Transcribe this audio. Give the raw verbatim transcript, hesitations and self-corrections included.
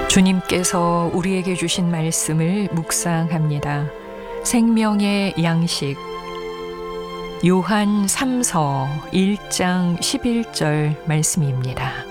주님께서 우리에게 주신 말씀을 묵상합니다. 생명의 양식. 요한 삼서 일 장 십일 절 말씀입니다.